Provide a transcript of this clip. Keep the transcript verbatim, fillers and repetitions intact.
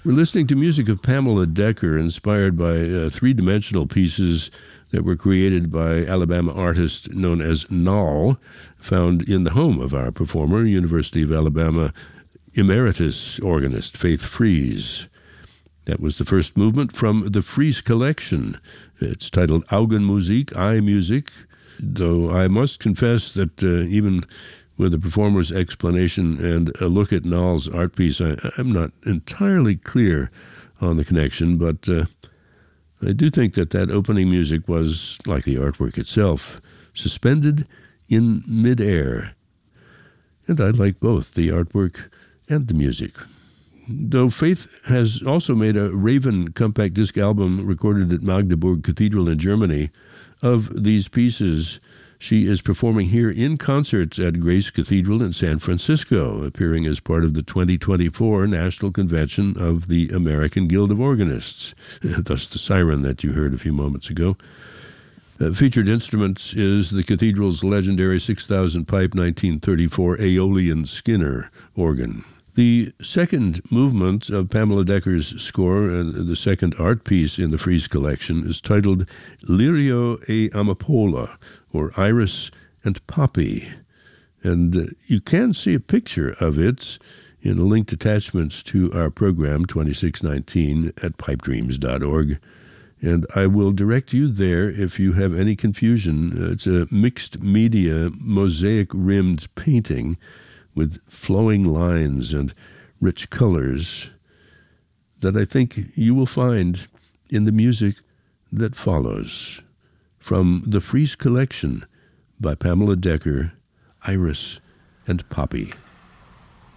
We're listening to music of Pamela Decker, inspired by uh, three-dimensional pieces that were created by Alabama artist known as Nall, found in the home of our performer, University of Alabama emeritus organist Faith Fries. That was the first movement from the Fries collection. It's titled Augenmusik, Eye Music, though I must confess that uh, even with the performer's explanation and a look at Nall's art piece, I, I'm not entirely clear on the connection, but uh, I do think that that opening music was, like the artwork itself, suspended in midair. And I like both the artwork and the music. Though Faith has also made a Raven compact disc album recorded at Magdeburg Cathedral in Germany of these pieces, she is performing here in concert at Grace Cathedral in San Francisco, appearing as part of the twenty twenty-four National Convention of the American Guild of Organists, thus the siren that you heard a few moments ago. Uh, featured instruments is the cathedral's legendary six thousand pipe nineteen thirty-four Aeolian Skinner organ. The second movement of Pamela Decker's score, and the second art piece in the Fries collection, is titled Lirio e Amapola, or Iris and Poppy. And uh, you can see a picture of it in the linked attachments to our program twenty-six nineteen at pipe dreams dot org. And I will direct you there if you have any confusion. Uh, it's a mixed media, mosaic-rimmed painting with flowing lines and rich colors that I think you will find in the music that follows. From the Fries collection by Pamela Decker, Iris and Poppy.